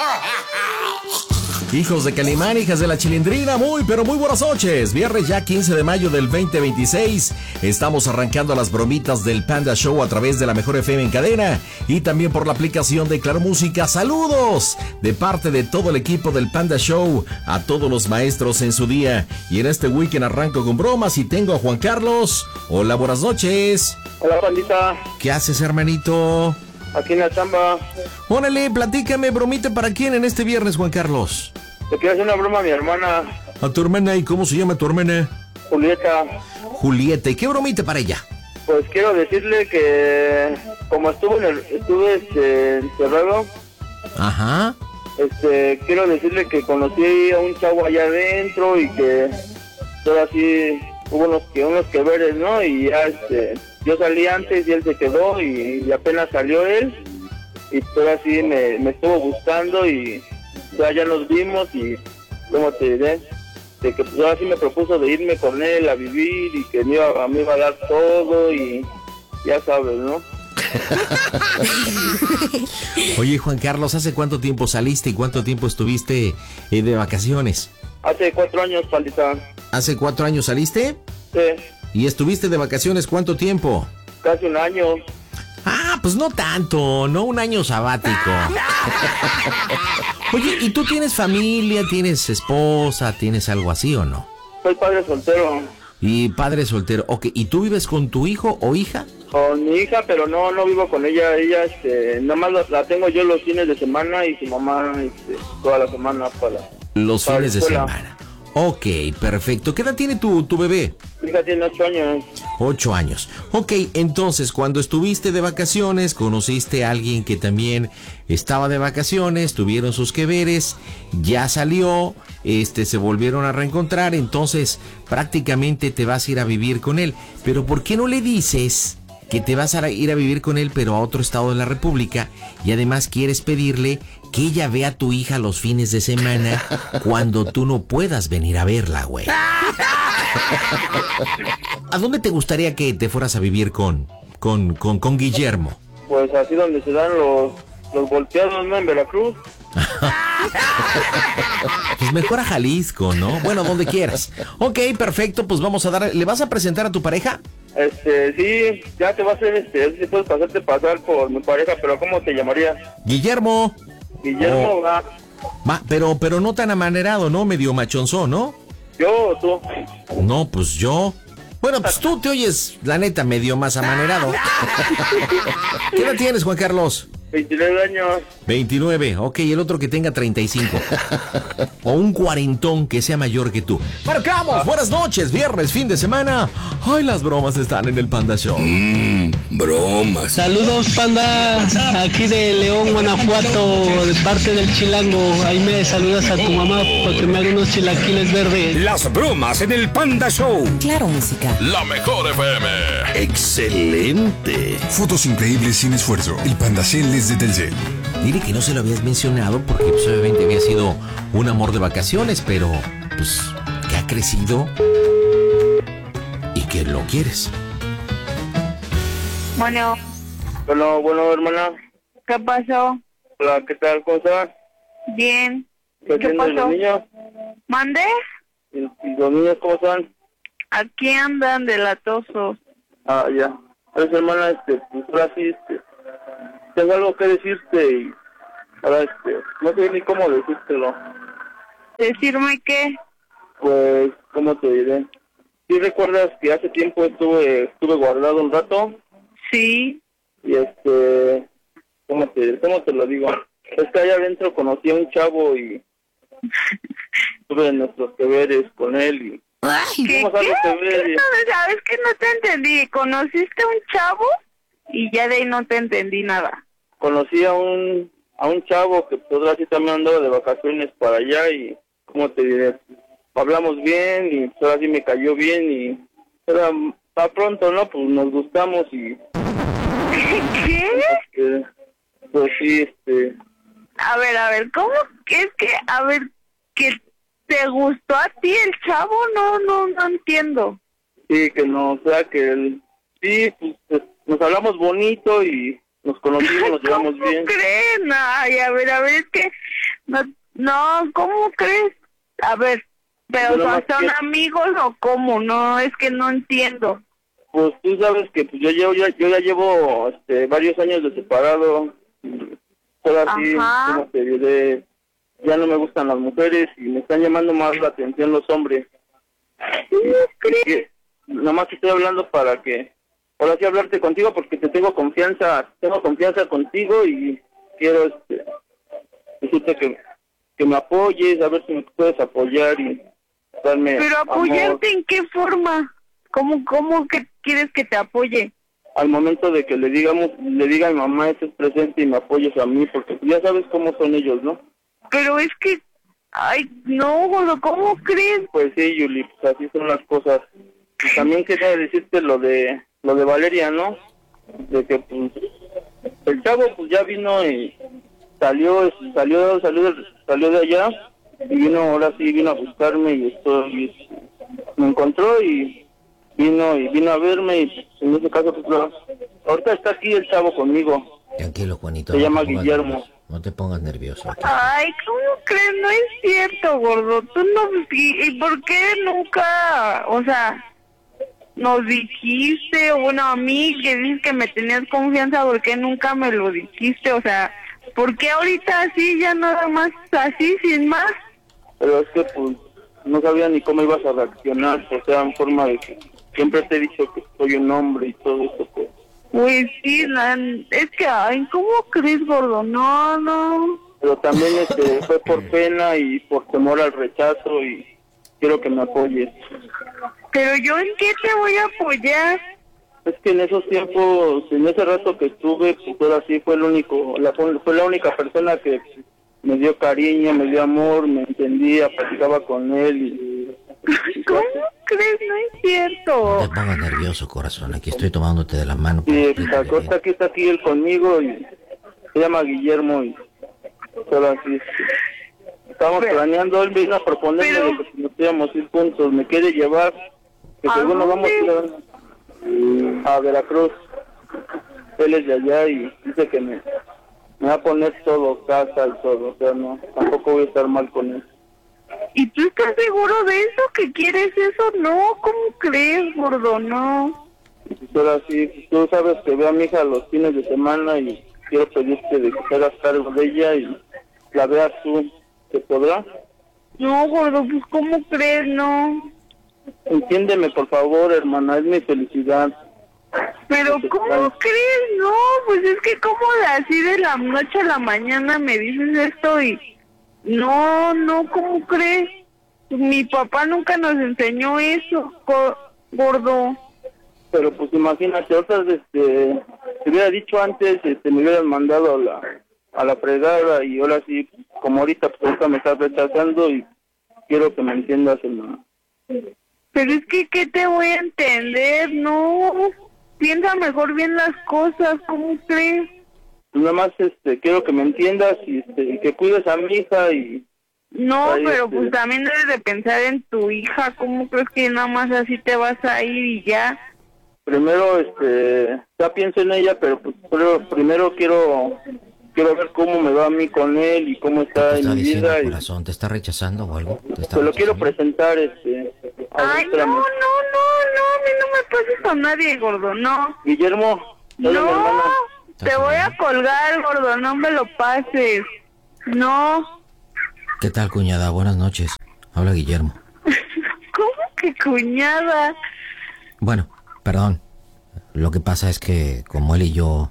Hijos de Calimán, hijas de la Chilindrina, muy pero muy buenas noches. Viernes ya 15 de mayo del 2026. Estamos arrancando las bromitas del Panda Show a través de la Mejor FM en cadena y también por la aplicación de Claro Música. Saludos de parte de todo el equipo del Panda Show a todos los maestros en su día. Y en este weekend arranco con bromas y tengo a Juan Carlos. Hola, buenas noches. Hola, pandita. ¿Qué haces, hermanito? Aquí en la chamba. Órale, platícame, bromita para quién en este viernes, Juan Carlos. Le quiero hacer una broma a mi hermana. ¿A tu hermana? ¿Y cómo se llama tu hermana? Julieta. Julieta, ¿y qué bromita para ella? Pues quiero decirle que como estuve encerrado. Ajá. Quiero decirle que conocí a un chavo allá adentro y que todo así hubo unos que veres, ¿no? Y ya yo salí antes y él se quedó y apenas salió él y todo así me estuvo buscando y ya nos vimos y ¿cómo te diré? De que pues ahora sí me propuso de irme con él a vivir y que me iba a dar todo y ya sabes, ¿no? Oye, Juan Carlos, ¿hace cuánto tiempo saliste y cuánto tiempo estuviste de vacaciones? Hace 4 años, pandita. ¿Hace 4 años saliste? Sí. ¿Y estuviste de vacaciones cuánto tiempo? Casi un año. Ah, pues no tanto, no un año sabático. Oye, ¿y tú tienes familia, tienes esposa, tienes algo así o no? Soy padre soltero. Y padre soltero, ok, ¿y tú vives con tu hijo o hija? Con mi hija, pero no vivo con ella. Ella, nada más la tengo yo los fines de semana y su mamá, toda la semana para los para fines de semana. Ok, perfecto. ¿Qué edad tiene tu bebé? Mi hija tiene 8 años. 8 años. Ok, entonces, cuando estuviste de vacaciones, conociste a alguien que también estaba de vacaciones, tuvieron sus que veres, ya salió, se volvieron a reencontrar, entonces prácticamente te vas a ir a vivir con él. Pero ¿por qué no le dices que te vas a ir a vivir con él, pero a otro estado de la República, y además quieres pedirle que ella vea a tu hija los fines de semana cuando tú no puedas venir a verla, güey? ¿A dónde te gustaría que te fueras a vivir con Guillermo? Pues así donde se dan los volteados, ¿no? En Veracruz. Pues mejor a Jalisco, ¿no? Bueno, donde quieras. Ok, perfecto, pues vamos a dar... ¿Le vas a presentar a tu pareja? Sí, ya te va a hacer, si puedes pasar por mi pareja, pero ¿cómo te llamarías? Guillermo. Guillermo, va. Pero no tan amanerado, ¿no? Medio machonzón, ¿no? ¿Yo o tú? No, pues yo. Bueno, pues tú te oyes, la neta, medio más amanerado. ¿Qué edad tienes, Juan Carlos? 29 años. 29, ok, el otro que tenga 35. O un cuarentón que sea mayor que tú. ¡Marcamos! Buenas noches, viernes, fin de semana. Ay, las bromas están en el Panda Show. Bromas. Saludos, Panda. Aquí de León, Guanajuato, de parte del Chilango. Ahí me saludas a tu mamá porque me haga unos chilaquiles verdes. Las bromas en el Panda Show. Claro Música. La Mejor FM. Excelente. Fotos increíbles sin esfuerzo. El Panda Shell es de Telcel. Dile que no se lo habías mencionado porque pues, obviamente había sido un amor de vacaciones, pero pues que ha crecido y que lo quieres. Bueno, Bueno, hermana. ¿qué pasó? Hola, ¿qué tal? ¿Cómo estás? Bien. ¿Qué ¿Qué haciendo pasó? los niños? ¿Mandé? ¿Y los niños cómo están? Aquí andan delatosos. Ah, ya. Pues, hermana, pues ahora sí, tengo algo que decirte y ahora, no sé ni cómo decírtelo. ¿Decirme qué? Pues, ¿cómo te diré? ¿Sí recuerdas que hace tiempo estuve guardado un rato? Sí. Y ¿cómo te lo digo? Es que allá adentro conocí a un chavo y tuve nuestros deberes con él y... ¿Qué? ¿Sabes que no te entendí? ¿Conociste a un chavo? Y ya de ahí no te entendí nada. Conocí a un chavo que pues ahora sí también andaba de vacaciones para allá y, ¿cómo te diré? Hablamos bien y pues ahora sí me cayó bien y era para pronto, ¿no? Pues nos gustamos y... ¿Qué? Pues sí, A ver, ¿cómo? Es que, a ver, que te gustó a ti el chavo, no entiendo. Sí, que no, o sea que él... Sí, pues nos hablamos bonito y nos conocimos, nos llevamos bien. ¿Cómo creen? Ay, a ver, es que No, no, ¿cómo crees? A ver, pero ¿son amigos o cómo? No, es que no entiendo. Pues tú sabes que pues, yo ya llevo varios años de separado. Todo así, como te diré, ya no me gustan las mujeres y me están llamando más la atención los hombres. Nomás estoy hablando para que, ahora sí hablarte contigo porque te tengo confianza contigo y quiero decirte que me apoyes, a ver si me puedes apoyar y darme pero apoyarte amor. ¿En qué forma? ¿Cómo que quieres que te apoye? Al momento de que le diga a mi mamá estés presente y me apoyes a mí, porque ya sabes cómo son ellos, ¿no? Pero es que, ay, no, gordo, ¿cómo crees? Pues sí, Yuli, pues así son las cosas. Y también quería decirte lo de Valeria, ¿no? De que pues el chavo pues ya vino y salió de allá y vino, ahora sí vino a buscarme y me encontró y vino a verme y en ese caso pues ahorita está aquí el chavo conmigo. Tranquilo, Juanito. Se llama Guillermo. No te pongas nervioso. Okay. Ay, ¿cómo crees? No es cierto, gordo. Tú no... ¿Y por qué nunca, o sea, nos dijiste? Bueno, a mí que dices que me tenías confianza, ¿por qué nunca me lo dijiste? O sea, ¿por qué ahorita así, ya nada más así, sin más? Pero es que pues no sabía ni cómo ibas a reaccionar, o sea, en forma de que siempre te he dicho que soy un hombre y todo eso, pues. Pues sí, es que, ay, ¿cómo crees, gordo? No. Pero también fue por pena y por temor al rechazo y quiero que me apoyes. Pero yo, ¿en qué te voy a apoyar? Es que en esos tiempos, en ese rato que estuve, pues ahora sí fue fue la única persona que me dio cariño, me dio amor, me entendía, platicaba con él y ¿cómo crees? No es cierto. No te pongas nervioso, corazón. Aquí estoy tomándote de la mano. Sí, exacto. Está aquí él conmigo y se llama Guillermo y ahora sí. Estábamos planeando, él vino a proponerme de que nos íbamos a ir juntos, me quiere llevar, que según nos vamos a ir a Veracruz. Él es de allá y dice que me va a poner todo, casa y todo, o sea, no, tampoco voy a estar mal con él. ¿Y tú estás seguro de eso? ¿Que quieres eso? No, ¿cómo crees, gordo? No. Ahora sí, tú sabes que veo a mi hija los fines de semana y quiero pedirte de que te hagas cargo de ella y la veas tú. ¿Te podrá? No, gordo, pues ¿cómo crees? No. Entiéndeme, por favor, hermana, es mi felicidad. Pero ¿cómo crees? No, pues es que como así de la noche a la mañana me dices esto y... No, ¿cómo crees? Mi papá nunca nos enseñó eso, gordo. Pero pues imagínate, otras, te hubiera dicho antes, me hubieran mandado a la fregada y ahora sí, como ahorita pues ahorita me estás rechazando y quiero que me entiendas, hermano. Pero es que, ¿qué te voy a entender? No, piensa mejor bien las cosas, ¿cómo crees? Nada más, quiero que me entiendas y que cuides a mi hija y... No, pero pues también debes de pensar en tu hija, ¿cómo crees que nada más así te vas a ir y ya? Primero, ya pienso en ella, pero pues primero quiero ver cómo me va a mí con él y cómo está en mi vida. Corazón, ¿te está rechazando o algo? Te lo quiero presentar, Ay, no, a mí no me pases con nadie, gordo, no. Guillermo, no, te voy a colgar, gordo, no me lo pases. No. ¿Qué tal, cuñada? Buenas noches. Habla Guillermo. ¿Cómo que cuñada? Bueno, perdón. Lo que pasa es que como él y yo...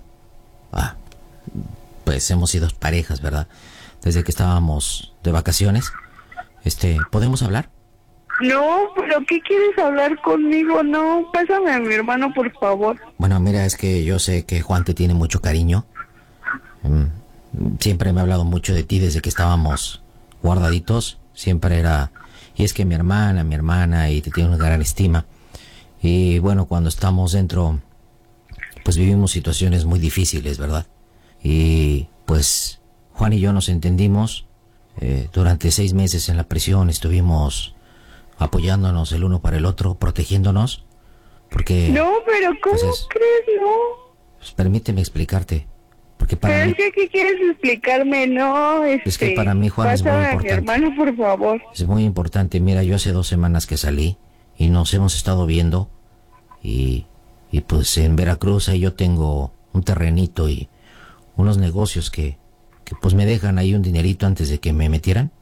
pues hemos sido parejas, ¿verdad? Desde que estábamos de vacaciones. ¿Podemos hablar? No, pero ¿qué quieres hablar conmigo? No, pásame a mi hermano, por favor. Bueno, mira, es que yo sé que Juan te tiene mucho cariño. Siempre me ha hablado mucho de ti desde que estábamos guardaditos. Siempre era... Y es que mi hermana, y te tiene una gran estima. Y bueno, cuando estamos dentro, pues vivimos situaciones muy difíciles, ¿verdad? Y pues Juan y yo nos entendimos. Durante 6 meses en la prisión estuvimos apoyándonos el uno para el otro, protegiéndonos, porque... No, pero ¿cómo crees? No. Pues permíteme explicarte. Porque para Pero mí, es que aquí quieres explicarme, ¿no? es que para mí, Juan, es muy pásame a mi importante. hermano, por favor. Es muy importante. Mira, yo hace 2 semanas que salí y nos hemos estado viendo y pues en Veracruz ahí yo tengo un terrenito y unos negocios que pues me dejan ahí un dinerito antes de que me metieran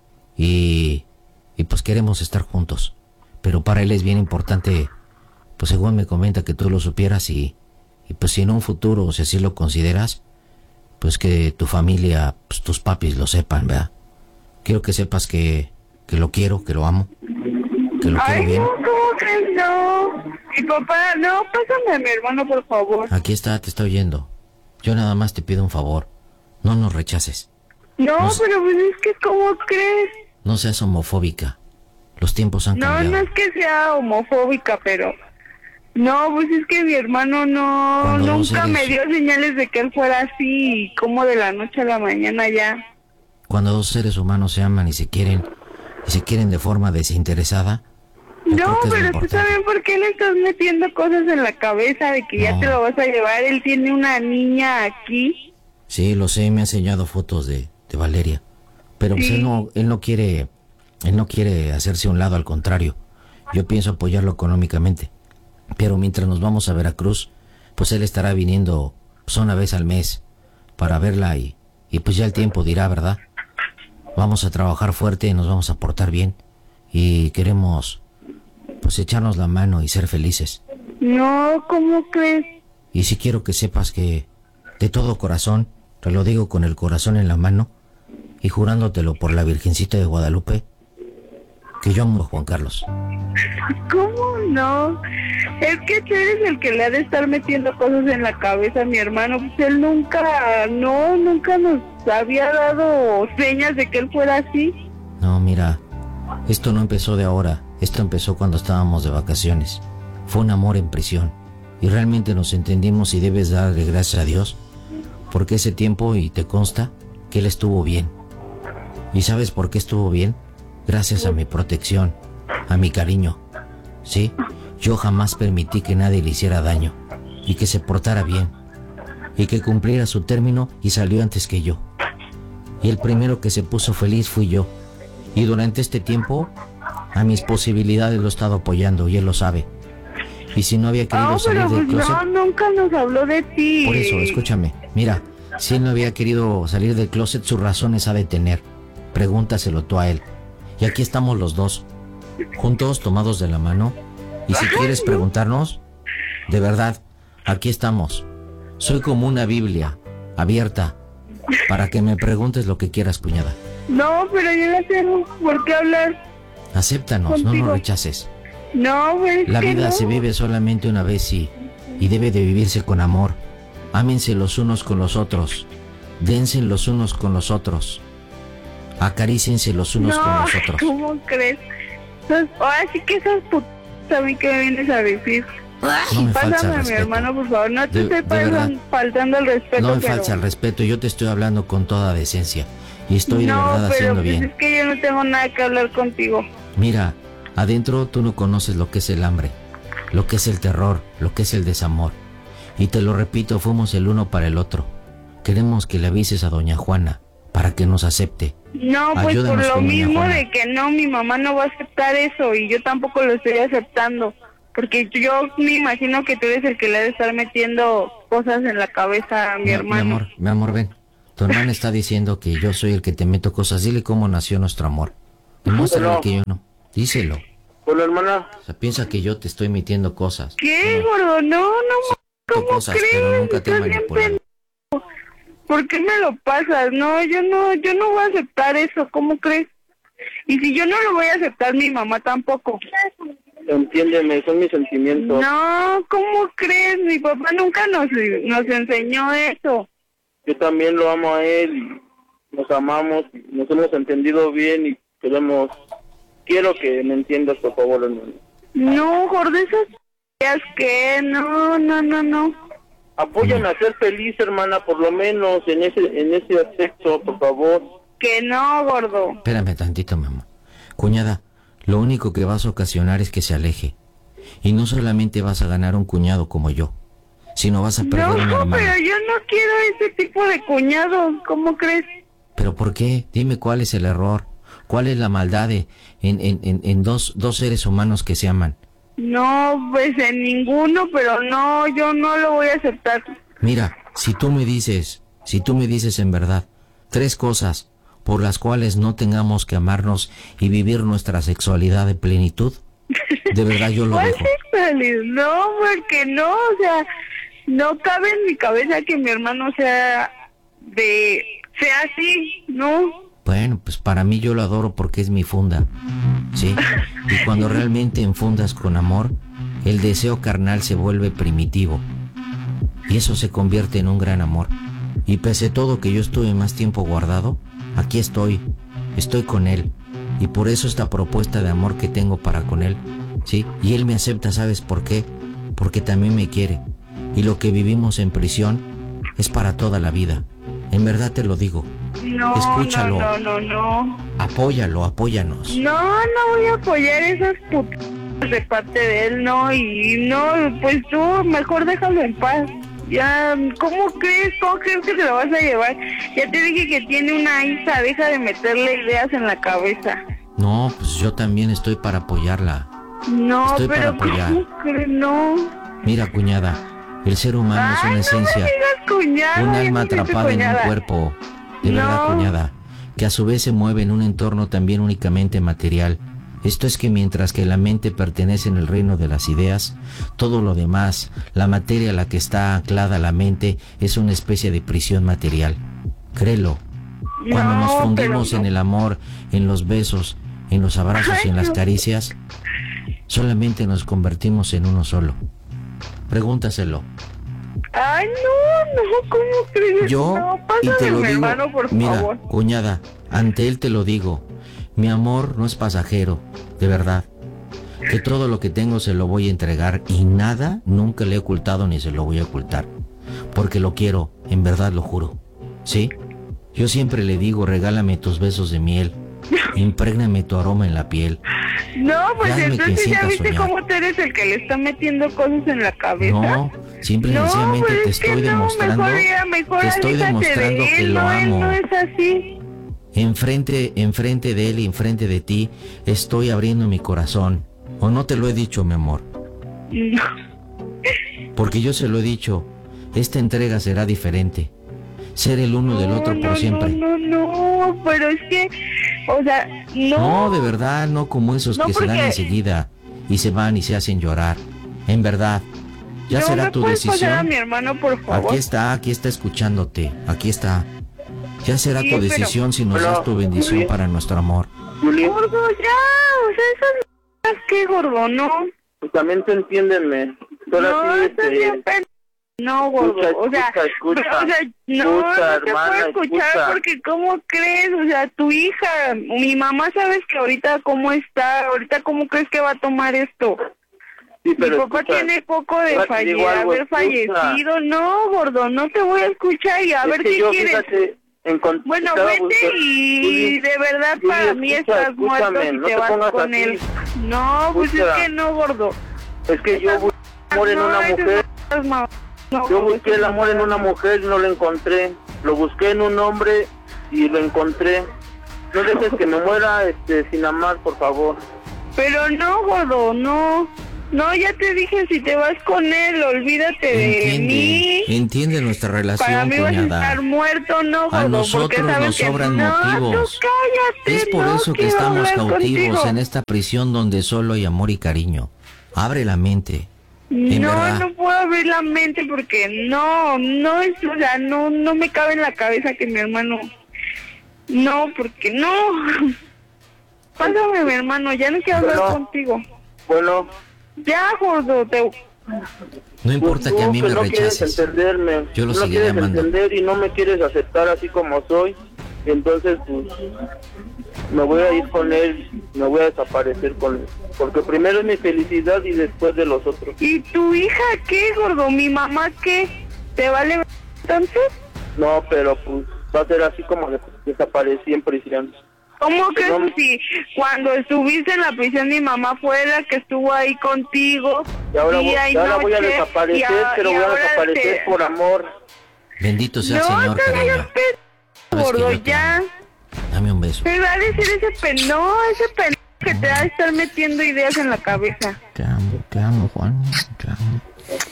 y pues queremos estar juntos. Pero para él es bien importante, pues según me comenta, que tú lo supieras y pues si en un futuro, si así lo consideras, pues que tu familia, pues tus papis lo sepan, ¿verdad? Quiero que sepas que lo quiero, que lo amo, que lo Ay, quiero bien. no, ¿cómo crees? No. Mi papá, no, pásame a mi hermano, por favor. Aquí está, te estoy oyendo. Yo nada más te pido un favor. No nos rechaces. No, No sé. pero pues es que, ¿cómo crees? No seas homofóbica. Los tiempos han No, cambiado. no es que sea homofóbica, pero... No, pues es que mi hermano no, Cuando dos nunca me seres- dio señales de que él fuera así, y como de la noche a la mañana ya. Cuando 2 seres humanos se aman y se quieren de forma desinteresada, yo No, creo que es lo pero tú importante. sabes por qué le estás metiendo cosas en la cabeza de que ya No. te lo vas a llevar. Él tiene una niña aquí. Sí, lo sé, me ha enseñado fotos de Valeria. Pero pues Sí. él no quiere hacerse a un lado, al contrario. Yo pienso apoyarlo económicamente. Pero mientras nos vamos a Veracruz, pues él estará viniendo pues, una vez al mes para verla y pues ya el tiempo dirá, ¿verdad? Vamos a trabajar fuerte, nos vamos a portar bien y queremos pues echarnos la mano y ser felices. No, ¿cómo crees? Y sí quiero que sepas que de todo corazón, te lo digo con el corazón en la mano y jurándotelo por la Virgencita de Guadalupe, que yo amo a Juan Carlos. ¿Cómo no? Es que tú eres el que le ha de estar metiendo cosas en la cabeza a mi hermano. Pues él nunca nos había dado señas de que él fuera así. No, mira, esto no empezó de ahora, esto empezó cuando estábamos de vacaciones. Fue un amor en prisión y realmente nos entendimos y debes darle gracias a Dios porque ese tiempo, y te consta, que él estuvo bien. ¿Y sabes por qué estuvo bien? Gracias a mi protección, a mi cariño. Sí, yo jamás permití que nadie le hiciera daño y que se portara bien y que cumpliera su término y salió antes que yo. Y el primero que se puso feliz fui yo. Y durante este tiempo, a mis posibilidades lo he estado apoyando y él lo sabe. Y si no había querido No, salir pero del pues closet... no, nunca nos habló de ti. Por eso, escúchame, mira, si él no había querido salir del closet, sus razones ha de tener. Pregúntaselo tú a él. Y aquí estamos los dos, juntos, tomados de la mano. Y si quieres preguntarnos, de verdad, aquí estamos. Soy como una Biblia, abierta, para que me preguntes lo que quieras, cuñada. No, pero yo no tengo por qué hablar. Acéptanos, no Contigo. nos rechaces. No, pero es La que vida no. se vive solamente una vez y debe de vivirse con amor. Ámense los unos con los otros. Dense los unos con los otros. Acaríciense los unos con No, los otros. ¿cómo crees? Ahora sí que esas putas a mí que me vienes a decir. No me falta Pásame el a mi respeto. hermano, por favor. No te De estoy verdad. faltando el respeto, No me pero... falta el respeto, yo te estoy hablando con toda decencia. Y estoy de no, verdad pero haciendo pues bien. es que yo no tengo nada que hablar contigo. Mira, adentro tú no conoces lo que es el hambre, lo que es el terror, lo que es el desamor. Y te lo repito, fuimos el uno para el otro. Queremos que le avises a doña Juana para que nos acepte. No, pues Ayúdanos por lo con doña mismo Juana. de que no, mi mamá no va a aceptar eso y yo tampoco lo estoy aceptando. Porque yo me imagino que tú eres el que le ha de estar metiendo cosas en la cabeza a mi hermano. Mi amor, ven. Tu hermana está diciendo que yo soy el que te meto cosas. Dile cómo nació nuestro amor. Demuéstrale Bueno. que yo no. Díselo. Hola, hermana. O sea, piensa que yo te estoy metiendo cosas. ¿Qué, gordo? No, ¿cómo cosas, crees? pero nunca te he Estás bien manipulado. pendejo. ¿Por qué me lo pasas? No, yo no voy a aceptar eso. ¿Cómo crees? Y si yo no lo voy a aceptar, mi mamá tampoco. Entiéndeme, son mis sentimientos. No, ¿cómo crees? Mi papá nunca nos enseñó eso. Yo también lo amo a él y nos amamos, nos hemos entendido bien y quiero que me entiendas, por favor, hermano. No, gordo, esas ideas que no. Apóyame a ser feliz, hermana, por lo menos en ese aspecto, por favor. Que no, gordo. Espérame tantito, mi amor. Cuñada, lo único que vas a ocasionar es que se aleje. Y no solamente vas a ganar un cuñado como yo, si no vas a perder un No, hermano. pero yo no quiero ese tipo de cuñados, ¿cómo crees? ¿Pero por qué? Dime cuál es el error, cuál es la maldad en dos seres humanos que se aman. No, pues en ninguno, pero no, yo no lo voy a aceptar. Mira, si tú me dices en verdad 3 cosas por las cuales no tengamos que amarnos y vivir nuestra sexualidad de plenitud, de verdad yo lo ¿Cuál dejo. sexualidad? No, porque no, o sea, no cabe en mi cabeza que mi hermano sea así, ¿no? Bueno, pues para mí yo lo adoro porque es mi funda, ¿sí? Y cuando realmente enfundas con amor, el deseo carnal se vuelve primitivo. Y eso se convierte en un gran amor. Y pese a todo que yo estuve más tiempo guardado, aquí estoy con él. Y por eso esta propuesta de amor que tengo para con él, ¿sí? Y él me acepta, ¿sabes por qué? Porque también me quiere. Y lo que vivimos en prisión es para toda la vida. En verdad te lo digo. No, Escúchalo. no. Apóyanos. No voy a apoyar esas putas de parte de él, no, y no, pues tú mejor déjalo en paz. Ya, ¿cómo crees que te lo vas a llevar? Ya te dije que tiene una hija, deja de meterle ideas en la cabeza. No, pues yo también estoy para apoyarla. No, Estoy pero para apoyar. ¿cómo crees? No. Mira, cuñada, el ser humano es una esencia, No me digas cuñada, un yo alma no soy tu atrapada en un cuñada. cuerpo, de verdad, No. cuñada, que a su vez se mueve en un entorno también únicamente material. Esto es que mientras que la mente pertenece en el reino de las ideas, todo lo demás, la materia a la que está anclada la mente, es una especie de prisión material. Créelo. Cuando No, nos fundimos pero en no. el amor, en los besos, en los abrazos y en las caricias, solamente nos convertimos en uno solo. Pregúntaselo. Ay, no, ¿cómo crees? Yo, No, y te pásame lo mi digo, hermano, por mira, favor. cuñada, ante él te lo digo, mi amor no es pasajero, de verdad, que todo lo que tengo se lo voy a entregar y nada nunca le he ocultado ni se lo voy a ocultar, porque lo quiero, en verdad lo juro, ¿sí? Yo siempre le digo, regálame tus besos de miel, imprégname tu aroma en la piel. No, pues Hazme que entonces ya sienta viste soñar. cómo tú eres el que le está metiendo cosas en la cabeza. No, simple y No, sencillamente pues te es que estoy demostrando, mejor te estoy aléjate demostrando de que él, lo no, él amo. no es así. Enfrente de él y enfrente de ti, estoy abriendo mi corazón. ¿O no te lo he dicho, mi amor? No. Porque yo se lo he dicho, esta entrega será diferente. Ser el uno del otro por siempre. No, pero es que, o sea, no. No, de verdad, no como esos No, que se dan porque- enseguida y se van y se hacen llorar. En verdad, ya no será me tu puedes pasar a decisión. mi hermano, por favor. Aquí está escuchándote, aquí está. Ya será Sí, tu pero- decisión si nos Pero- das tu bendición sí. para nuestro amor. Juli, Gordo, ya, o sea, esas que gordo, no. pues también tú entiéndeme. Ahora No, sí, estás bien no, gordo, o sea, escucha, no, escucha, no te hermana, puedo escuchar escucha. porque ¿cómo crees? O sea, tu hija, mi mamá sabes que ahorita cómo está, ahorita ¿cómo crees que va a tomar esto? Sí, Mi pero papá escucha, tiene poco de ahora te digo algo, haber escucha. fallecido, no, gordo, no te voy a escuchar y a Es ver que qué yo, quieres. fíjate, Bueno, estaba vete buscando- y Juli, de verdad Juli, para mí escucha, estás muerto escúchame, si no te te vas pongas con así. él. No, pues Escucha. es que no, gordo. Es que yo busqué amor en una No, mujer. esas mamadas, no, Yo gordo, busqué el esas amor en una mamadas. mujer y no lo encontré. Lo busqué en un hombre y lo encontré. No dejes que me muera sin amar, por favor. Pero no, gordo, no. No, ya te dije, si te vas con él, olvídate de mí. Entiende nuestra Para relación, mí vas a cuñada. estar muerto, no, gordo. A porque nosotros sabes nos que sobran no, motivos. tú cállate, Es por no eso que quiero estamos hablar cautivos contigo. en esta prisión donde solo hay amor y cariño. Abre la mente. En No, verdad. no puedo abrir la mente porque no es, o sea, no me cabe en la cabeza que mi hermano, no, porque no. Pásame mi hermano, ya no quiero hablar Bueno. contigo. Bueno, Ya, gordo, No importa tú que a mí me no quieres rechaces. entenderme. Yo lo no seguiré quieres amando. entender y no me quieres aceptar así como soy. Entonces, pues, me voy a ir con él, me voy a desaparecer con él. Porque primero es mi felicidad y después de los otros. ¿y tu hija qué, gordo? ¿Mi mamá qué? ¿Te vale entonces? No, pero pues va a ser así como desaparecí en prisión. ¿Cómo que No. si cuando estuviste en la prisión mi mamá fue la que estuvo ahí contigo? Y ahora, día y ahora voy a noche, desaparecer, pero y voy a ahora desaparecer por amor. Bendito sea el No, Señor, te cariño. vayas Sabes que gordo, yo te ya. amo. Dame un beso. Me va a decir ese pendejo que te va a estar metiendo ideas en la cabeza. Te amo, Juan. Te amo.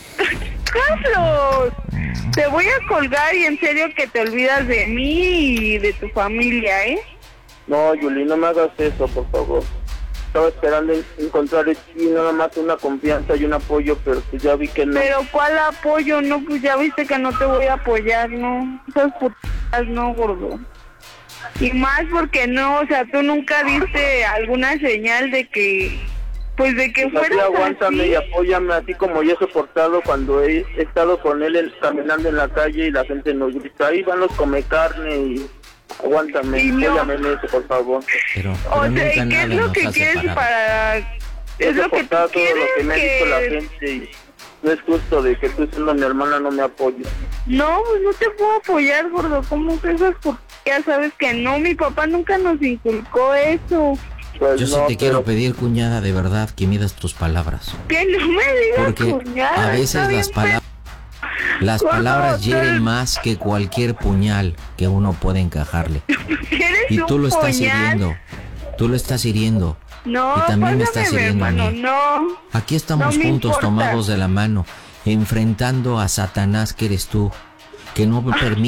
¡Carlos! Te voy a colgar y en serio que te olvidas de mí y de tu familia, ¿eh? No, Yuli, no me hagas eso, por favor. Estaba esperando encontrar en ti nada más una confianza y un apoyo, pero pues ya vi que no. Pero ¿cuál apoyo? No, pues ya viste que no te voy a apoyar, ¿no? Esas putas no, gordo. Y más porque no, o sea, tú nunca diste alguna señal de que, pues de que Pues así fueras aguántame así. y apóyame, así como yo he soportado cuando he estado con él caminando en la calle y la gente nos grita, ahí van los come carne y aguántame, Y no. apóyame en eso, por favor. Pero O sea, nunca ¿y qué nada es lo nos que ha quieres separado. para...? He Es lo que tú soportado todo lo quieres que me ha dicho la que... gente y no es justo de que tú siendo mi hermana no me apoyes. No, pues no te puedo apoyar, gordo. ¿Cómo que esas putas? Ya sabes que no, mi papá nunca nos inculcó eso. Pues Yo sí no, te quiero pero- pedir, cuñada, de verdad, que midas tus palabras. Que no me digas Porque cuñada. a veces está bien las Gordo, palabras tú hieren eres- más que cualquier puñal que uno puede encajarle. Eres Y tú un lo estás puñal. hiriendo. Tú lo estás hiriendo. No, Y también me pásame, estás mi hiriendo a hermano, mí. no. Aquí estamos No me juntos, importa. tomados de la mano, enfrentando a Satanás que eres tú, que no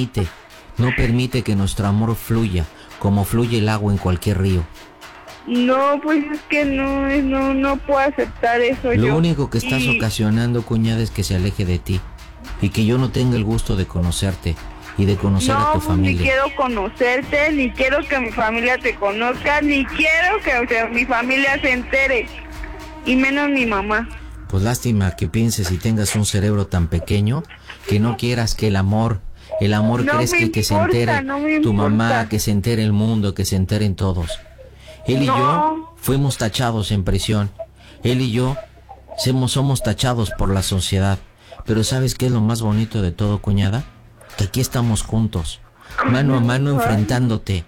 permite que nuestro amor fluya como fluye el agua en cualquier río. No, pues es que no puedo aceptar eso yo. Lo único que estás Y- ocasionando, cuñada, es que se aleje de ti y que yo no tenga el gusto de conocerte y de conocer a No, tu pues ni familia. quiero conocerte, ni quiero que mi familia te conozca, ni quiero que, o sea, mi familia se entere. Y menos mi mamá. Pues lástima que pienses y tengas un cerebro tan pequeño que no quieras que el amor No crees me que se importa, entere no me tu mamá, importa. que se entere el mundo, que se enteren todos. Él y No. yo fuimos tachados en prisión. Él y yo somos tachados por la sociedad. Pero ¿sabes qué es lo más bonito de todo, cuñada? Que aquí estamos juntos, mano a mano, enfrentándote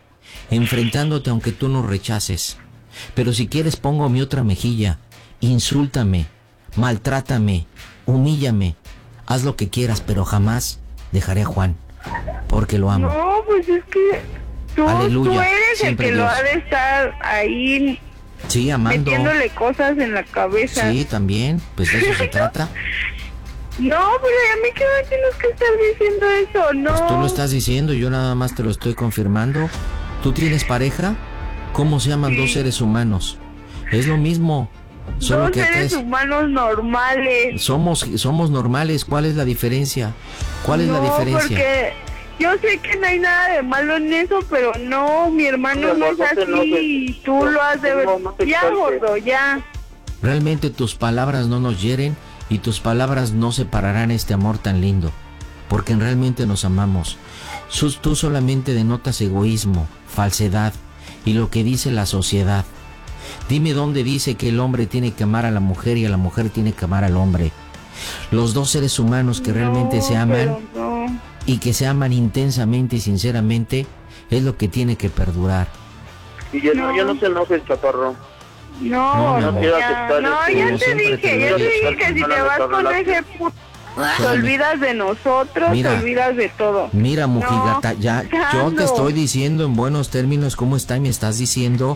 aunque tú nos rechaces. Pero si quieres pongo mi otra mejilla, insúltame, maltrátame, humíllame, haz lo que quieras, pero jamás dejaré a Juan, porque lo amo. No, pues es que tú Aleluya, eres el siempre que lo Dios. ha de estar ahí Sí, amando. metiéndole cosas en la cabeza. Sí, también, pues de eso se trata. No, pero a mí que me tienes que estar diciendo eso, no. Pues tú lo estás diciendo, yo nada más te lo estoy confirmando. ¿Tú tienes pareja? ¿Cómo se llaman dos seres humanos? Es lo mismo, solo Dos que acá seres humanos normales. somos normales. ¿Cuál es la diferencia? ¿Cuál es la No, diferencia? porque yo sé que no hay nada de malo en eso, pero no, mi hermano no es No te enojes. así y tú lo has de ver. No te Ya, exaltes. gordo, ya. Realmente tus palabras no nos hieren y tus palabras no separarán este amor tan lindo, porque realmente nos amamos. Tú solamente denotas egoísmo, falsedad y lo que dice la sociedad. Dime dónde dice que el hombre tiene que amar a la mujer y a la mujer tiene que amar al hombre. Los dos seres humanos que realmente No, se aman pero no. y que se aman intensamente y sinceramente es lo que tiene que perdurar. Y yo No. no se enojes, chaparro. No, No, no, quiero ya, aceptar no, esto. ya Como te siempre te dije, lo ya he te dicho. dije que si te vas con ese puto, te olvidas de nosotros, Mira. te olvidas de todo. Mira, mujigata, No, ya, yo te Carlos. estoy diciendo en buenos términos cómo está y me estás diciendo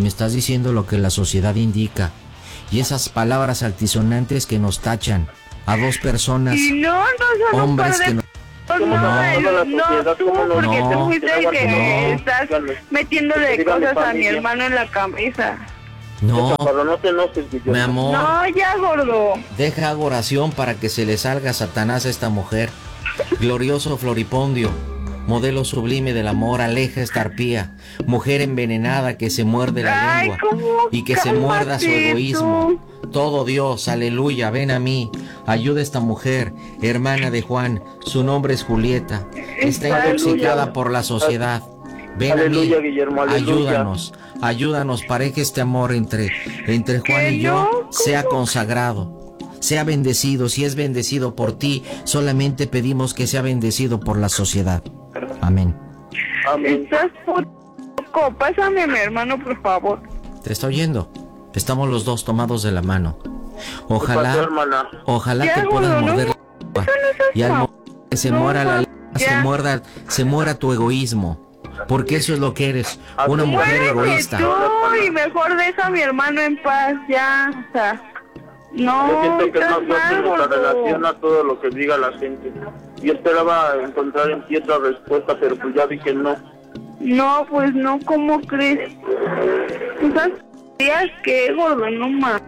lo que la sociedad indica. Y esas palabras altisonantes que nos tachan a dos personas, Y no somos hombres par que de no... ¿Cómo no, no? Toda la no, sociedad, tú, ¿cómo no? porque No. tú fuiste el que No. estás Dígame. metiéndole Dígame, cosas a mi familia. hermano en la cabeza. No, Chaparro, no te enojes, Guillermo. mi amor, No, ya, gordo. deja hago oración para que se le salga Satanás a esta mujer. Glorioso Floripondio, modelo sublime del amor, aleja esta arpía, mujer envenenada que se muerde la Ay, lengua ¿cómo? y que se muerda su Cálmate egoísmo. Todo Dios, aleluya, ven a mí, ayuda a esta mujer, hermana de Juan, su nombre es Julieta, está intoxicada Aleluya. por la sociedad. Ven Aleluya, a mí, Guillermo, aleluya. ayúdanos para que este amor entre Juan y yo no? sea ¿Cómo? consagrado, sea bendecido. Si es bendecido por ti, solamente pedimos que sea bendecido por la sociedad. Amén. Amén. Estás puto loco. Pásame a mi hermano, por favor. Te estoy oyendo. Estamos los dos tomados de la mano. Ojalá, pasó, hermana? ojalá Ya, te puedan gordo, morder no, la lengua. Y al que se muera la lengua, ya. se muera tu egoísmo. Porque eso es lo que eres, una mujer Muérete egoísta. tú, y mejor deja a mi hermano en paz, ya. O sea, no, Yo siento que es estás más mal, fuerte nuestra gordo. relación a todo lo que diga la gente. Yo esperaba encontrar en ti otra respuesta, pero pues ya vi que no. No, pues no, ¿cómo crees? ¿Tú sabes qué, gordo? No más.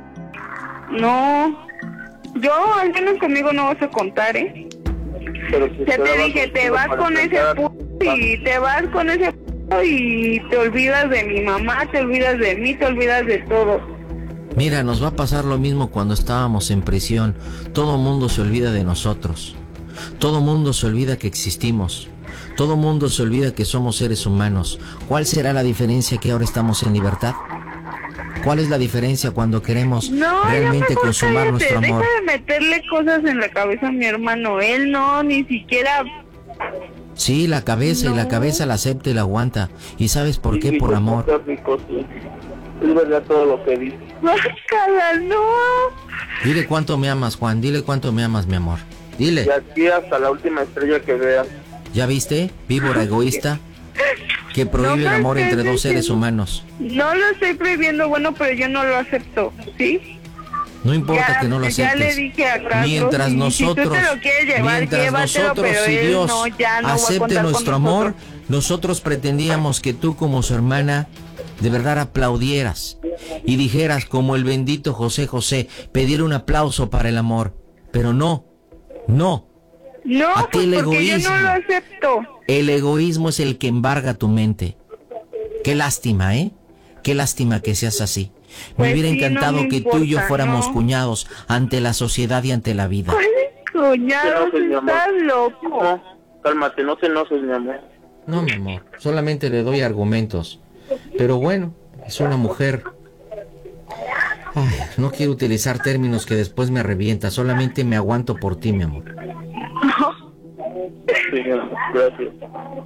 No. Yo, al menos conmigo no vas a contar, ¿eh? Pero si Ya te esperaba dije, te contigo vas para con ese enfrentar- puto y te vas con ese puto y te olvidas de mi mamá, te olvidas de mí, te olvidas de todo. Mira, nos va a pasar lo mismo cuando estábamos en prisión. Todo mundo se olvida de nosotros. Todo mundo se olvida que existimos. Todo mundo se olvida que somos seres humanos. ¿Cuál será la diferencia que ahora estamos en libertad? ¿Cuál es la diferencia cuando queremos No, realmente ya mejor consumar cállate, nuestro amor? deja de meterle cosas en la cabeza a mi hermano. Él no, ni siquiera... Sí, la cabeza, y la cabeza la acepta y la aguanta. ¿Y sabes por qué? Sí, Por yo amor. sé, rico, sí. Es verdad todo lo que dice. Bácala, no. Dile cuánto me amas, Juan. Dile cuánto me amas, mi amor. Dile. Y aquí hasta la última estrella que veas. ¿Ya viste? Víbora egoísta que prohíbe No el amor me entre estés dos seres diciendo- humanos. No lo estoy prohibiendo, bueno, pero yo no lo acepto, ¿sí? No importa Ya- que no lo ya aceptes. le dije a Carlos, Mientras y nosotros, si tú te lo quieres llevar, mientras llévatelo, nosotros pero y él Dios no, ya no va a acepte contar con nuestro amor, nosotros. nosotros pretendíamos que tú como su hermana de verdad aplaudieras y dijeras como el bendito José José, pedir un aplauso para el amor. Pero no, no. No, A ti pues el porque yo egoísmo. no lo acepto. El egoísmo es el que embarga tu mente. Qué lástima, ¿eh? Qué lástima que seas así. Me Pues hubiera sí, no encantado me que tú y yo importa, fuéramos ¿no? cuñados ante la sociedad y ante la vida. ¿Cuál cuñado? No te enojes, mi amor. Estás loco. No, cálmate, no te enojes, mi amor. No, mi amor, solamente le doy argumentos. Pero bueno, es una mujer. Ay, no quiero utilizar términos que después me revienta, solamente me aguanto por ti, mi amor. Sí, gracias.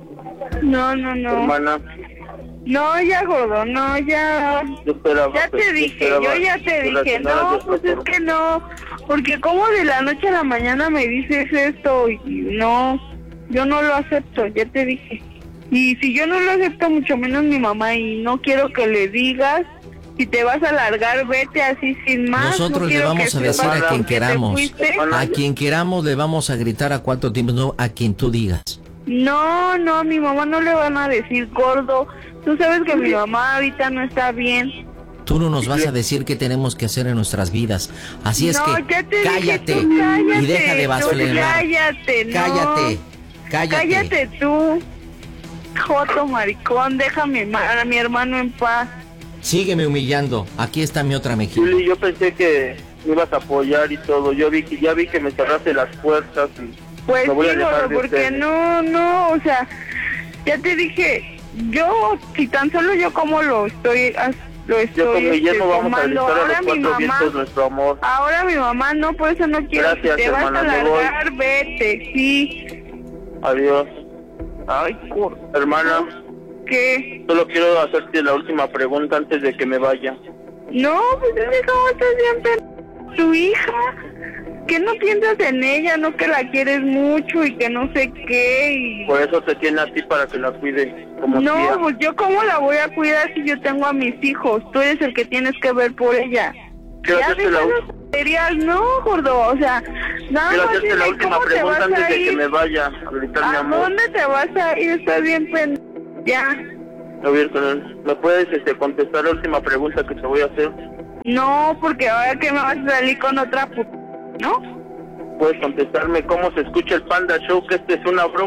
No, no, no. Hermana, No, ya, gordo, no, ya. yo esperaba... Ya te dije, yo ya te dije, no, pues es que no, porque como de la noche a la mañana me dices esto y no, yo no lo acepto, ya te dije. Y si yo no lo acepto, mucho menos mi mamá, y no quiero que le digas, si te vas a largar, vete así sin más. Nosotros no le quiero vamos que a decir sepas a quien que te queramos. fuiste. A quien queramos le vamos a gritar a cuatro tiempos, no a quien tú digas. No, no, a mi mamá no le van a decir gordo. Tú sabes que mi mamá ahorita no está bien. Tú no nos vas a decir qué tenemos que hacer en nuestras vidas. Así es No, que ya te dije, cállate tú cállate, y deja de tú blasfemar. cállate, no. Cállate. Cállate tú, joto maricón, déjame a mi hermano en paz. Sígueme humillando. Aquí está mi otra mejilla. Juli, yo pensé que me ibas a apoyar y todo. Ya vi que me cerraste las puertas y Pues me voy a sí, alejar gordo, de porque ustedes. no, o sea, ya te dije, yo, si tan solo yo como lo estoy Yo con Guillermo vamos a tomando, gritar a ahora los mi cuatro mamá, vientos nuestro amor. ahora mi mamá no, por eso no quiero. Gracias, Si te vas hermana, a me voy. largar, vete, sí. Adiós. Ay, Hermana, ¿qué? solo quiero hacerte la última pregunta antes de que me vaya. No, pues es que cómo estás siempre tu hija, que no piensas en ella, no que la quieres mucho y que no sé qué y... Por eso te tiene a ti para que la cuide como No, tía. pues yo cómo la voy a cuidar si yo tengo a mis hijos, tú eres el que tienes que ver por ella. Quiero Ya hacerte la deja esas tonterías, no, gordo, o sea, nada Quiero más hacerte dime la última cómo te pregunta vas antes a de que ir, me vaya a gritar mi ¿a amor. dónde te vas a ir? Estás bien ya. A ver, ¿me puedes contestar la última pregunta que te voy a hacer? No, porque ahora que me vas a salir con otra puta, ¿no? Puedes contestarme cómo se escucha el Panda Show, que es una broma.